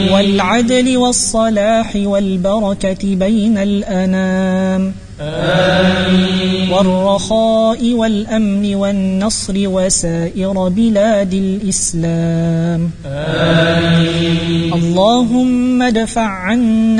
والعدل والصلاح والبركة بين الأنام والرخاء والأمن والنصر وسائر بلاد الإسلام. اللهم ادفع عنا